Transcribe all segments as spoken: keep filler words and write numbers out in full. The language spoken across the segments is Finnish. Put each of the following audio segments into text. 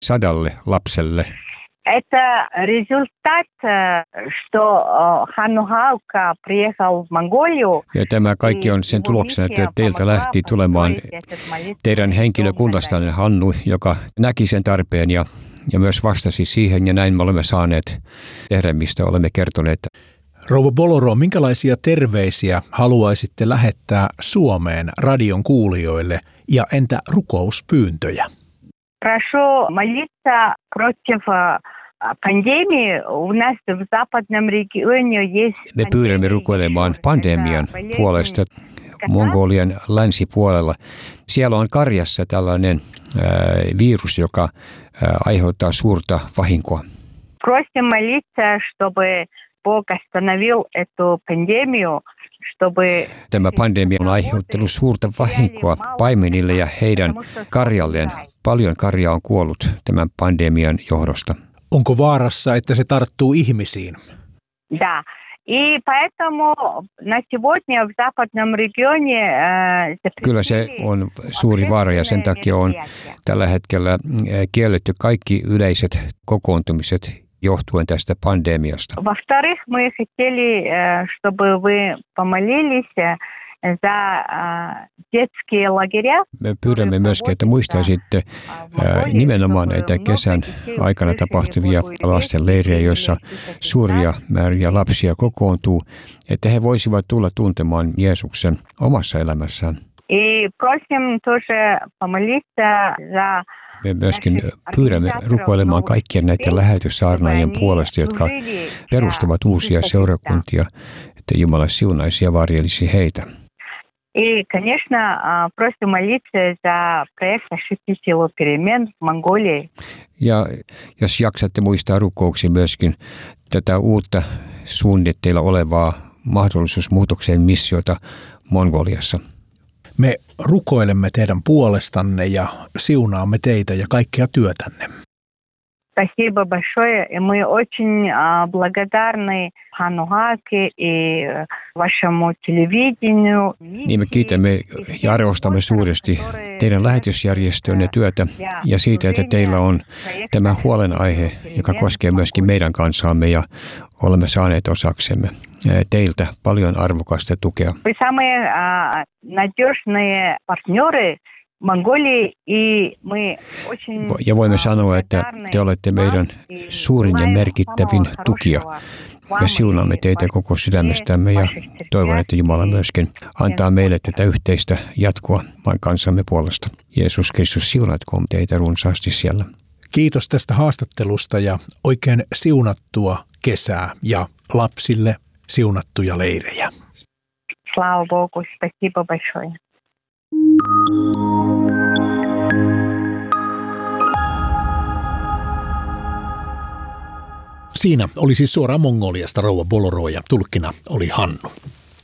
sadalle lapselle. Это результат, что Hannu Haukka приехал в Mongoliu. Ja tämä kaikki on sen tuloksena, että teiltä lähti tulemaan teidän henkilökunnastanne Hannu, joka näki sen tarpeen ja, ja myös vastasi siihen. Ja näin me olemme saaneet tehdä, mistä olemme kertoneet. Rouva Boloro, minkälaisia terveisiä haluaisitte lähettää Suomeen radion kuulijoille ja entä rukouspyyntöjä? Прошу молиться против пандемии. У нас в западном регионе есть... Me pyydämme rukoilemaan pandemian puolesta Mongolian länsipuolella. Siellä on karjassa tällainen äh, virus, joka äh, aiheuttaa suurta vahinkoa. Просим молиться, чтобы Бог остановил эту пандемию. Tämä pandemia on aiheuttanut suurta vahinkoa paimenille ja heidän karjalleen. Paljon karjaa on kuollut tämän pandemian johdosta. Onko vaarassa, että se tarttuu ihmisiin? Да. И поэтому на сегодня в западном регионе... Kyllä se on suuri vaara ja sen takia on tällä hetkellä kielletty kaikki yleiset kokoontumiset johtuen tästä pandemiasta. Во-вторых, мы хотели, чтобы вы помолились за детские лагеря. Me pyydämme myöskin, että muistaisitte nimenomaan näitä kesän aikana tapahtuvia lasten leirejä, joissa suuria määriä lapsia kokoontuu, että he voisivat tulla tuntemaan Jeesuksen omassa elämässään. И просим тоже помолиться за... Me myöskin pyydämme rukoilemaan kaikkien näiden lähetyssaarnaajien puolesta, jotka perustavat uusia seurakuntia, että Jumala siunaisi ja varjelisi heitä. И, конечно, просим молиться за проект «Шести сил перемен» в Монголии. Ja jos jaksatte muistaa rukouksi myöskin tätä uutta suunnitteilla olevaa mahdollisuusmuutokseen missiota Mongoliassa. Me rukoilemme teidän puolestanne ja siunaamme teitä ja kaikkea työtänne. Спасибо большое. И мы очень благодарны Hannu Haukille и вашему телевидению. Niin me kiitämme ja arvostamme suuresti teidän lähetysjärjestönne työtä ja siitä, että teillä on tämä huolenaihe, joka koskee myöskin meidän kansaamme ja olemme saaneet osaksemme teiltä paljon arvokasta tukea. Вы самые надежные партнеры Mongolii, ja voimme sanoa, että te olette meidän suurin ja merkittävin tukija. Ja siunaamme teitä koko sydämestämme ja toivon, että Jumala myöskin antaa meille tätä yhteistä jatkoa vain kansamme puolesta. Jeesus Kristus, siunatkoon teitä runsaasti siellä. Kiitos tästä haastattelusta ja oikein siunattua kesää ja lapsille siunattuja leirejä. Слава Богу, спасибо большое. Siinä oli siis suoraan Mongoliasta rouva Boloro ja tulkkina oli Hannu.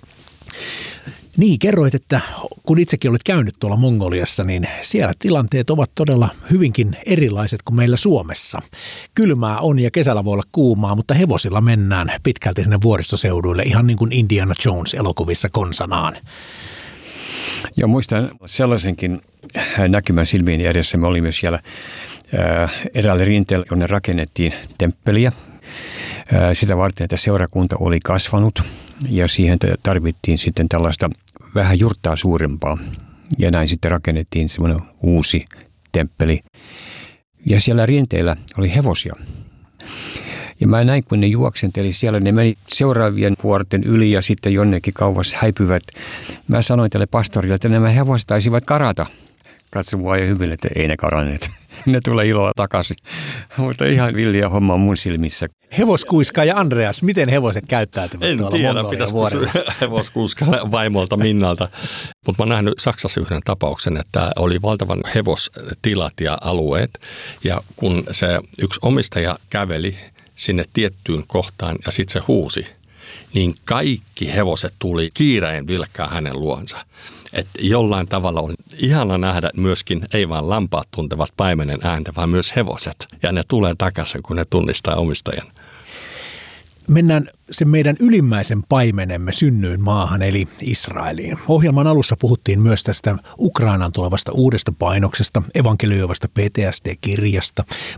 Niin, kerroit, että kun itsekin olet käynyt tuolla Mongoliassa, niin siellä tilanteet ovat todella hyvinkin erilaiset kuin meillä Suomessa. Kylmää on ja kesällä voi olla kuumaa, mutta hevosilla mennään pitkälti sinne vuoristoseuduille, ihan niin kuin Indiana Jones elokuvissa konsanaan. Ja muistan sellaisenkin näkymän silmiin edessä. Me olimme siellä eräällä rinteellä, jonne rakennettiin temppeliä. Sitä varten, että seurakunta oli kasvanut ja siihen tarvittiin sitten tällaista vähän jurttaa suurempaa. Ja näin sitten rakennettiin semmoinen uusi temppeli. Ja siellä rinteellä oli hevosia. Ja mä näin, kun ne juoksenteli siellä, ne meni seuraavien vuorten yli ja sitten jonnekin kauas häipyvät. Mä sanoin tälle pastorille, että nämä hevoset taisivat karata. Katso mua ja hyvin, että ei ne karanneet. Ne tulee iloa takaisin. Mutta ihan villiä homma mun silmissä. Hevoskuiska ja Andreas, miten hevoset käyttäytyvät en tuolla tiedä, Mongolian vuorella? Hevoskuiska vaimolta Minnalta. Mutta mä oon nähnyt Saksassa yhden tapauksen, että oli valtavan hevostilat ja alueet. Ja kun se yksi omistaja käveli sinne tiettyyn kohtaan ja sitten se huusi, niin kaikki hevoset tuli kiireen vilkkää hänen luonsa. Että jollain tavalla on ihana nähdä myöskin, ei vaan lampaat tuntevat paimenen ääntä, vaan myös hevoset. Ja ne tulee takaisin, kun ne tunnistaa omistajan. Mennään sen meidän ylimmäisen paimenemme synnyyn maahan, eli Israeliin. Ohjelman alussa puhuttiin myös tästä Ukrainaan tulevasta uudesta painoksesta, evankelioivasta P T S D-kirjasta.